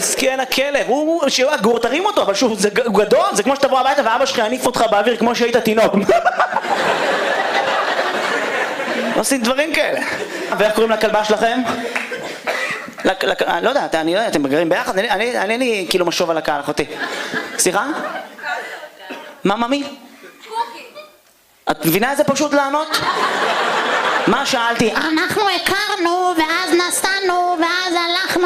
מסכן הכלב, הוא גור, תרים אותו, אבל שוב, הוא גדול, זה כמו שתבוא הביתה ואבא שלך יניף אותך באוויר כמו שהיית תינוק. לא עושים דברים כאלה. ואיך קוראים לכלבה שלכם? לא יודע, אתם גרים ביחד? אני לי כאילו משוב על הקהל, אחותי. סליחה? מה, ממי? קוקי. את מבינה איזה פשוט לענות? מה שאלתי? אנחנו הכרנו, ואז נסענו, ואז הלכנו.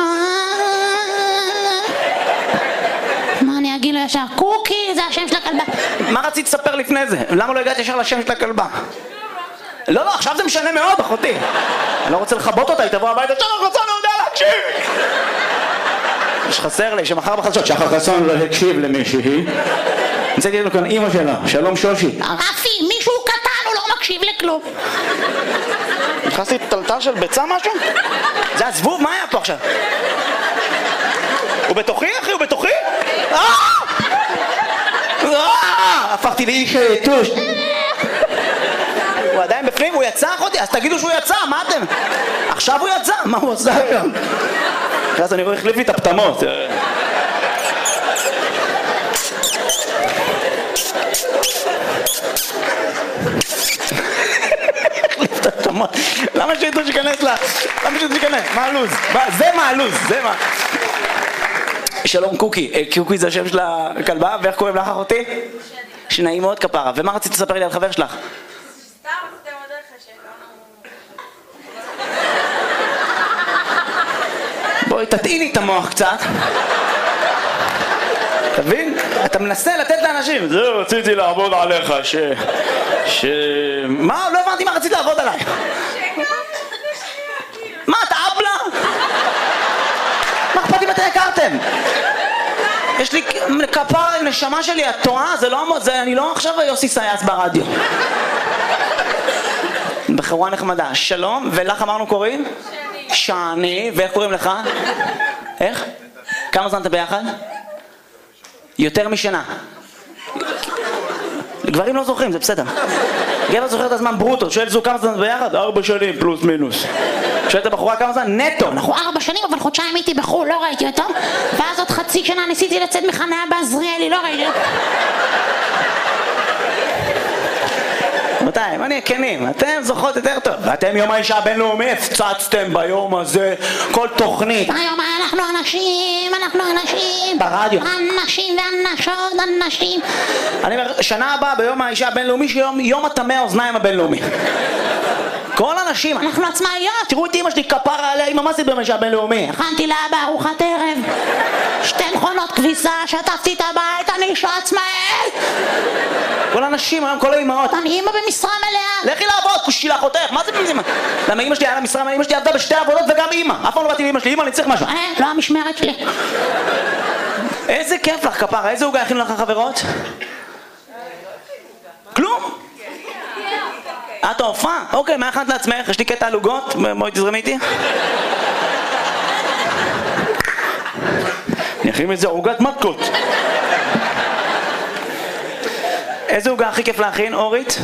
מה אני אגיד לו ישר? קוקי, זה השם של הכלבה. מה רצית לספר לפני זה? למה לא הגעת ישר לשם של הכלבה? לא, עכשיו זה משנה מאוד, אחותי. אני לא רוצה לחבות אותה, היא תבוא הביתה, שחר חסון לא יודע להקשיב! יש חסר לי, שמחר בחדשות, שחר חסון לא הקשיב למישהי. נצאתי לנו כאן אמא שלה, שלום שושי. רפי, מישהו קטן, הוא לא מקשיב לכלום. נכנסתי טלטל של ביצה משהו? זה הזבוב, מה היה פה עכשיו? הוא בתוכי, אחי? הוא בתוכי? הפכתי לאיש היתוש. הוא עדיין בפנים, הוא יצא אחותי, אז תגידו שהוא יצא, מה אתם? עכשיו הוא יצא, מה הוא עושה היום? אז אני רואה, החליף לי את הפתמות. החליף את הפתמות. למה שיתו שכנס לה? למה שיתו שכנס? מה הלוז? זה מה הלוז, זה מה. שלום קוקי, קוקי זה השם של הכלבה, ואיך קוראים לך אחותי? שנעים מאוד כפרה, ומה רצית לספר לי על חבר שלך? בואי תטעיני את המוח קצת. תבין? אתה מנסה לתת לאנשים. זהו, רציתי לעבוד עליך מה? לא הבנתי מה רצית לעבוד עליי. מה, אתה אבלה? מה אכפת אם אתם הכרתם? יש לי כפר נשמה שלי, את טועה? זה לא... אני לא עכשיו יוסי סייס ברדיו. בחורה נחמדה. שלום, ולך אמרנו קוראים? שני, ואיך קוראים לך? איך? כמה זמן אתה ביחד? יותר משנה. גברים לא זוכרים, זה בסדר. גבר זוכר את הזמן ברוטו, שואל זו כמה זמן ביחד? 4 שנים פלוס מינוס. שואלת הבחורה כמה זמן? נטו. אנחנו 4 שנים, אבל חודשיים הייתי בחול, לא ראיתי אותו. ואז עוד חצי שנה ניסיתי לצאת מחניה בעזריאלי, לא ראיתי אותו. רבותיי, מה נהיה כנים? אתם זוכרות יותר טוב. ואתם יום האישה הבינלאומי הפצצתם ביום הזה כל תוכנית. היום אנחנו אנשים. ברדיו. אנשים ואנשות, אנשים. אני אומר, שנה הבאה ביום האישה הבינלאומי, שיום הטמא האוזניים הבינלאומי. כל אנשים, אנחנו עצמאיות. תראו את אמא שלי כפרה עליה, אמא מה זה ביום האישה הבינלאומי? הכנתי לאבא ארוחת ערב. 2 מכונות כביסה, שטפתי את הבית, אני אישה עצמאית. כל האנשים היום, כל האמהות. אני אימא במשרה מלאה. לכי לעבוד, כושי לאחותך, מה זה במשרה? למה אמא שלי היה לה משרה, אמא שלי עבדה בשתי עבודות וגם אמא. אף פעם לא באתי לאמא שלי, אמא אני צריך משהו. לא המשמרת שלי. איזה כיף לך כפרה, איזה עוגה הכינו לך חברות? כלום? את ההופעה? אוקיי, מה הכנת לעצמך? יש לי קטע על עוגות, בואי תזרמי איתי. אני אכין איזה עוגת מתקות. איזה עוגה הכי כיף להכין, אורית?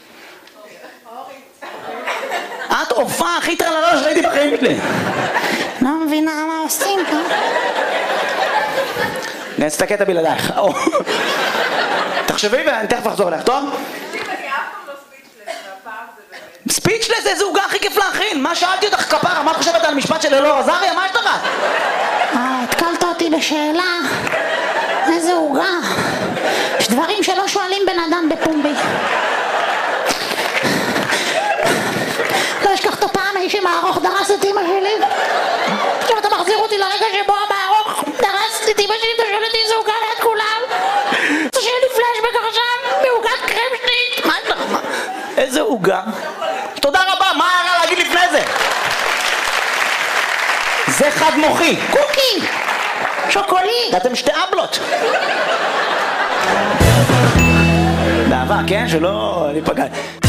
את הופעה הכי טרללה שראיתי בחיים שלי. לא מבינה מה עושים פה. נעשה את הקטע בלעדייך. תחשבי ואני תכף אחזור אליך, טוב? ספיצ'לס, איזה עוגה הכי כיף להכין? מה שאלתי אותך כפרה? מה את חושבת על המשפט של אלאור עזריה? מה יש לך? התקלת אותי בשאלה. איזה עוגה. יש דברים שלא שואלים בן אדם בפומבי. לא אשכח את הפעם האיש עם הארוך דרס את אמא שלי. עכשיו אתה מחזיר אותי לרגע שבו המארוך דרס את אמא שלי, אתה שואל אותי איזה עוגה ליד כולם. אתה שואל לי פלשבק עכשיו בעוגת קרם שנית. מה יש לך? איזה עוגה? תודה רבה, מה היה רע להגיד לפני זה? זה חד מוחי. קוקי! שוקולי! אתם שתי אבלות. באהבה, כן? שלא ניפגע.